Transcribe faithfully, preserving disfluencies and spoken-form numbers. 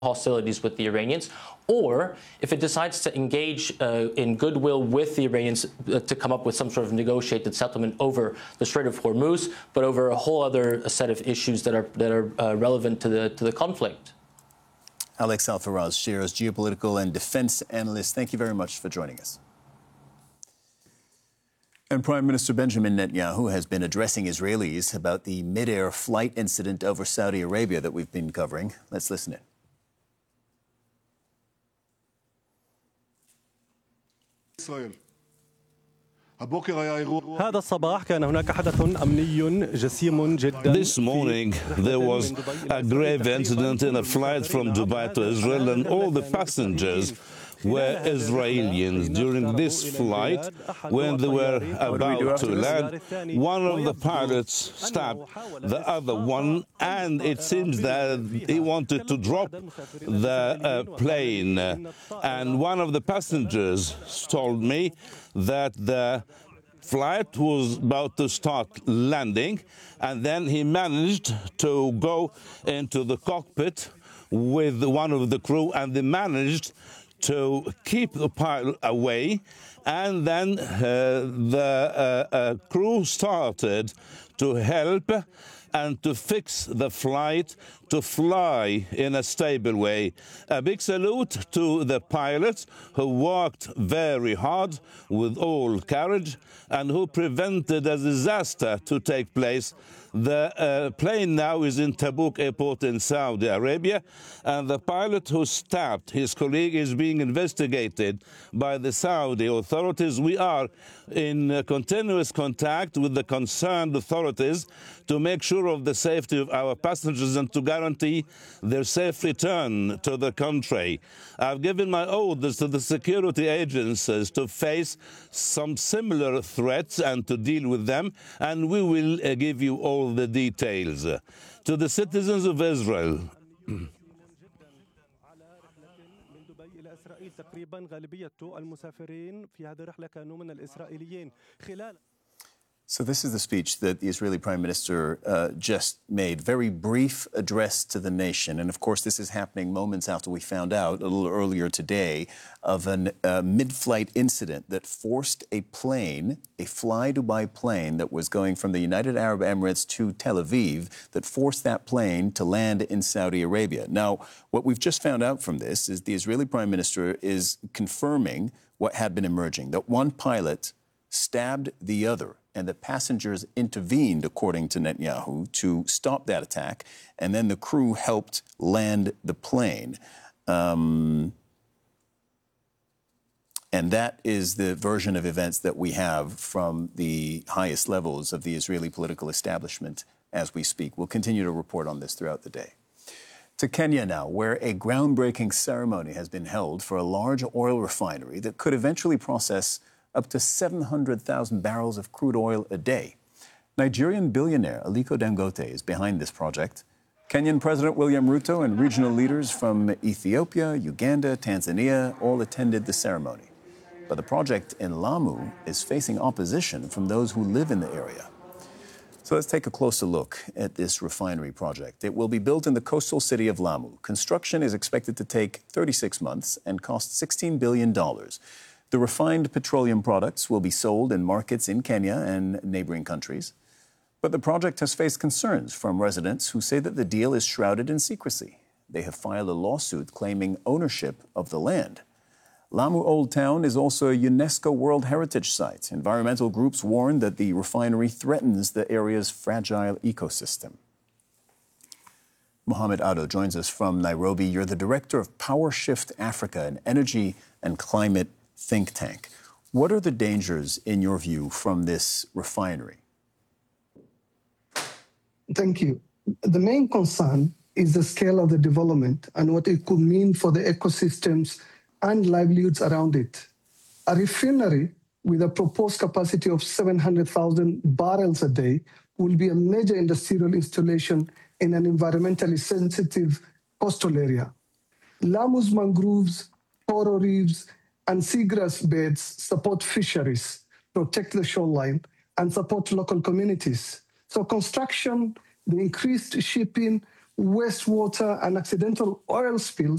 hostilities with the Iranians, or if it decides to engage uh, in goodwill with the Iranians uh, to come up with some sort of negotiated settlement over the Strait of Hormuz, but over a whole other set of issues that are that are uh, relevant to the to the conflict. Alex Alfaraz, Shearer's geopolitical and defense analyst, thank you very much for joining us. And Prime Minister Benjamin Netanyahu has been addressing Israelis about the mid-air flight incident over Saudi Arabia that we've been covering. Let's listen in. هذا الصباح كان هناك حدث أمني جسيم جدا. This morning there was a grave incident in a flight from Dubai to Israel, and all the passengers were Israelis. During this flight, when they were about to land, one of the pilots stabbed the other one, and it seems that he wanted to drop the uh, plane. And one of the passengers told me that the flight was about to start landing, and then he managed to go into the cockpit with one of the crew, and they managed to keep the pilot away, and then uh, the uh, uh, crew started to help and to fix the flight to fly in a stable way. A big salute to the pilots who worked very hard with all courage and who prevented a disaster to take place. The uh, plane now is in Tabuk airport in Saudi Arabia, and the pilot who stabbed his colleague is being investigated by the Saudi authorities. We are in uh, continuous contact with the concerned authorities to make sure of the safety of our passengers and to guarantee their safe return to the country. I've given my orders to the security agencies to face some similar threats and to deal with them, and we will uh, give you all the details. To the citizens of Israel, So this is the speech that the Israeli Prime Minister uh, just made. Very brief address to the nation. And of course, this is happening moments after we found out a little earlier today of a uh, mid-flight incident that forced a plane, a Fly Dubai plane that was going from the United Arab Emirates to Tel Aviv, that forced that plane to land in Saudi Arabia. Now, what we've just found out from this is the Israeli Prime Minister is confirming what had been emerging, that one pilot stabbed the other, and the passengers intervened, according to Netanyahu, to stop that attack, and then the crew helped land the plane. Um, and that is the version of events that we have from the highest levels of the Israeli political establishment as we speak. We'll continue to report on this throughout the day. To Kenya now, where a groundbreaking ceremony has been held for a large oil refinery that could eventually process up to seven hundred thousand barrels of crude oil a day. Nigerian billionaire Aliko Dangote is behind this project. Kenyan President William Ruto and regional leaders from Ethiopia, Uganda, Tanzania all attended the ceremony. But the project in Lamu is facing opposition from those who live in the area. So let's take a closer look at this refinery project. It will be built in the coastal city of Lamu. Construction is expected to take thirty-six months and cost sixteen billion dollars. The refined petroleum products will be sold in markets in Kenya and neighboring countries. But the project has faced concerns from residents who say that the deal is shrouded in secrecy. They have filed a lawsuit claiming ownership of the land. Lamu Old Town is also a UNESCO World Heritage Site. Environmental groups warn that the refinery threatens the area's fragile ecosystem. Mohamed Ado joins us from Nairobi. You're the director of Power Shift Africa, an energy and climate think tank. What are the dangers, in your view, from this refinery? Thank you. The main concern is the scale of the development and what it could mean for the ecosystems and livelihoods around it. A refinery with a proposed capacity of seven hundred thousand barrels a day will be a major industrial installation in an environmentally sensitive coastal area. Lamu's mangroves, coral reefs, and seagrass beds support fisheries, protect the shoreline, and support local communities. So construction, the increased shipping, wastewater, and accidental oil spills